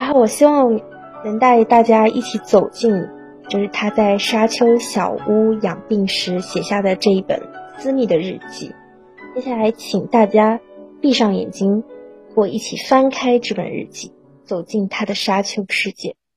后我希望能带大家一起走进，就是他在沙丘小屋养病时写下的这一本私密的日记。接下来请大家闭上眼睛，或一起翻开这本日记，走进他的沙丘世界。